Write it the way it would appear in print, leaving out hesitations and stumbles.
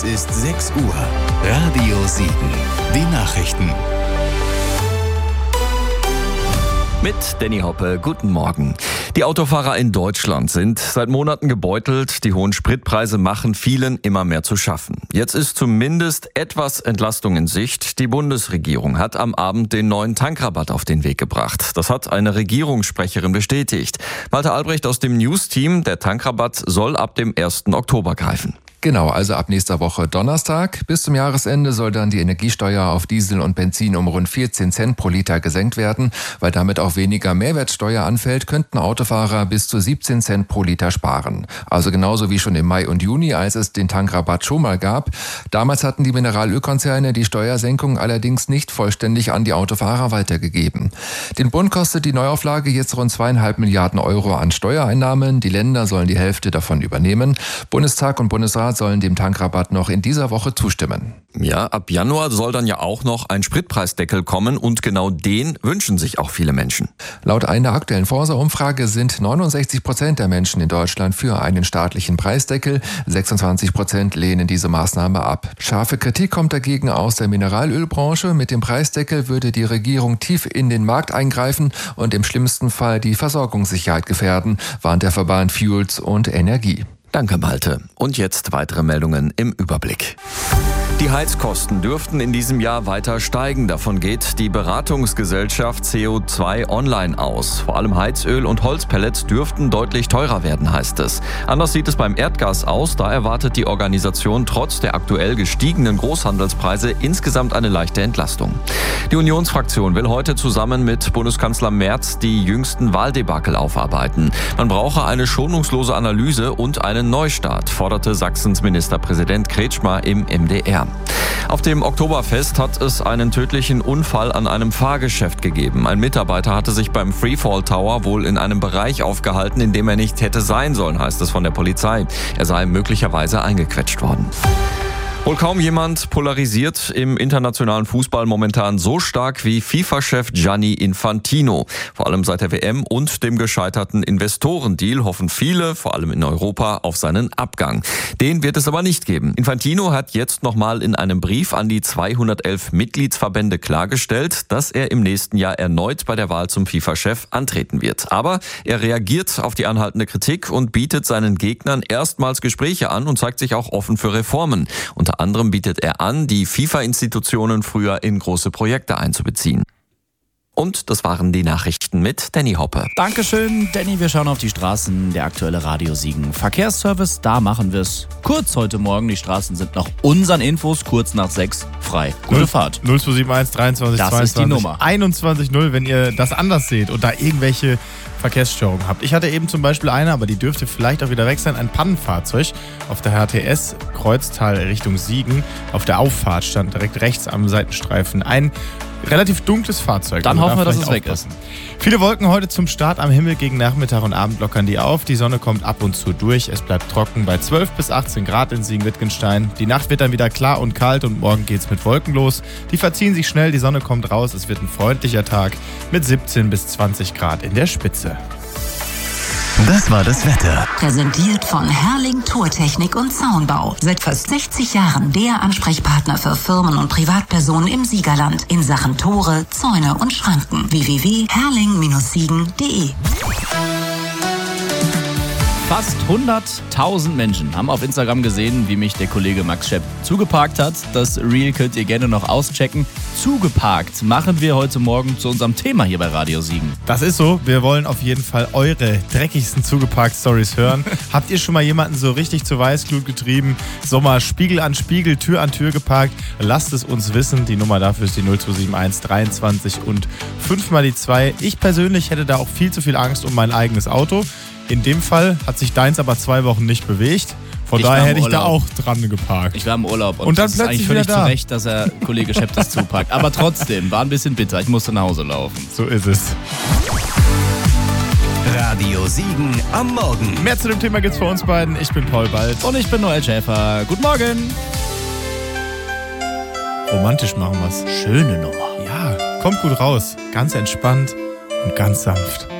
ist 6 Uhr. Radio Siegen. Die Nachrichten. Mit Danny Hoppe, guten Morgen. Die Autofahrer in Deutschland sind seit Monaten gebeutelt. Die hohen Spritpreise machen vielen immer mehr zu schaffen. Jetzt ist zumindest etwas Entlastung in Sicht. Die Bundesregierung hat am Abend den neuen Tankrabatt auf den Weg gebracht. Das hat eine Regierungssprecherin bestätigt. Malte Albrecht aus dem News-Team. Der Tankrabatt soll ab dem 1. Oktober greifen. Genau, also ab nächster Woche Donnerstag. Bis zum Jahresende soll dann die Energiesteuer auf Diesel und Benzin um rund 14 Cent pro Liter gesenkt werden. Weil damit auch weniger Mehrwertsteuer anfällt, könnten Autofahrer bis zu 17 Cent pro Liter sparen. Also genauso wie schon im Mai und Juni, als es den Tankrabatt schon mal gab. Damals hatten die Mineralölkonzerne die Steuersenkung allerdings nicht vollständig an die Autofahrer weitergegeben. Den Bund kostet die Neuauflage jetzt rund 2,5 Milliarden Euro an Steuereinnahmen. Die Länder sollen die Hälfte davon übernehmen. Bundestag und Bundesrat sollen dem Tankrabatt noch in dieser Woche zustimmen. Ja, ab Januar soll dann ja auch noch ein Spritpreisdeckel kommen und genau den wünschen sich auch viele Menschen. Laut einer aktuellen Forsa-Umfrage sind 69% der Menschen in Deutschland für einen staatlichen Preisdeckel. 26% lehnen diese Maßnahme ab. Scharfe Kritik kommt dagegen aus der Mineralölbranche. Mit dem Preisdeckel würde die Regierung tief in den Markt eingreifen und im schlimmsten Fall die Versorgungssicherheit gefährden, warnt der Verband Fuels und Energie. Danke, Malte. Und jetzt weitere Meldungen im Überblick. Die Heizkosten dürften in diesem Jahr weiter steigen. Davon geht die Beratungsgesellschaft CO2 Online aus. Vor allem Heizöl und Holzpellets dürften deutlich teurer werden, heißt es. Anders sieht es beim Erdgas aus. Da erwartet die Organisation trotz der aktuell gestiegenen Großhandelspreise insgesamt eine leichte Entlastung. Die Unionsfraktion will heute zusammen mit Bundeskanzler Merz die jüngsten Wahldebakel aufarbeiten. Man brauche eine schonungslose Analyse und einen Neustart, forderte Sachsens Ministerpräsident Kretschmer im MDR. Auf dem Oktoberfest hat es einen tödlichen Unfall an einem Fahrgeschäft gegeben. Ein Mitarbeiter hatte sich beim Freefall Tower wohl in einem Bereich aufgehalten, in dem er nicht hätte sein sollen, heißt es von der Polizei. Er sei möglicherweise eingequetscht worden. Wohl kaum jemand polarisiert im internationalen Fußball momentan so stark wie FIFA-Chef Gianni Infantino. Vor allem seit der WM und dem gescheiterten Investorendeal hoffen viele, vor allem in Europa, auf seinen Abgang. Den wird es aber nicht geben. Infantino hat jetzt nochmal in einem Brief an die 211 Mitgliedsverbände klargestellt, dass er im nächsten Jahr erneut bei der Wahl zum FIFA-Chef antreten wird. Aber er reagiert auf die anhaltende Kritik und bietet seinen Gegnern erstmals Gespräche an und zeigt sich auch offen für Reformen. Unter anderem bietet er an, die FIFA-Institutionen früher in große Projekte einzubeziehen. Und das waren die Nachrichten mit Danny Hoppe. Dankeschön, Danny. Wir schauen auf die Straßen. Der aktuelle Radio Siegen Verkehrsservice, da machen wir es kurz heute Morgen. Die Straßen sind nach unseren Infos kurz nach 6 frei. Gute Fahrt. 0271 23 das 22 ist die Nummer. 21 0, wenn ihr das anders seht und da irgendwelche Verkehrsstörungen habt. Ich hatte eben zum Beispiel eine, aber die dürfte vielleicht auch wieder weg sein, ein Pannenfahrzeug auf der HTS Kreuztal Richtung Siegen. Auf der Auffahrt stand direkt rechts am Seitenstreifen ein relativ dunkles Fahrzeug. Dann hoffen wir, dass es weg ist. Viele Wolken heute zum Start am Himmel. Gegen Nachmittag und Abend lockern die auf. Die Sonne kommt ab und zu durch. Es bleibt trocken bei 12 bis 18 Grad in Siegen-Wittgenstein. Die Nacht wird dann wieder klar und kalt und morgen geht's mit Wolken los. Die verziehen sich schnell, die Sonne kommt raus. Es wird ein freundlicher Tag mit 17 bis 20 Grad in der Spitze. Das war das Wetter. Präsentiert von Herrling Tortechnik und Zaunbau. Seit fast 60 Jahren der Ansprechpartner für Firmen und Privatpersonen im Siegerland in Sachen Tore, Zäune und Schranken. www.herrling-siegen.de. Fast 100.000 Menschen haben auf Instagram gesehen, wie mich der Kollege Max Schepp zugeparkt hat. Das Reel könnt ihr gerne noch auschecken. Zugeparkt machen wir heute Morgen zu unserem Thema hier bei Radio Siegen. Das ist so. Wir wollen auf jeden Fall eure dreckigsten Zugeparkt-Stories hören. Habt ihr schon mal jemanden so richtig zur Weißglut getrieben? Sommer Spiegel an Spiegel, Tür an Tür geparkt? Lasst es uns wissen. Die Nummer dafür ist die 0271 23 und 5 mal die 2. Ich persönlich hätte da auch viel zu viel Angst um mein eigenes Auto. In dem Fall hat sich deins aber 2 Wochen nicht bewegt. Von daher hätte ich da auch dran geparkt. Ich war im Urlaub und dann das ist eigentlich völlig zu Recht, dass der Kollege Schepp das zuparkt. Aber trotzdem, war ein bisschen bitter. Ich musste nach Hause laufen. So ist es. Radio Siegen am Morgen. Mehr zu dem Thema gibt's für uns beiden. Ich bin Paul Bald. Und ich bin Noel Schäfer. Guten Morgen. Romantisch machen wir's. Schöne Nummer. Ja, kommt gut raus. Ganz entspannt und ganz sanft.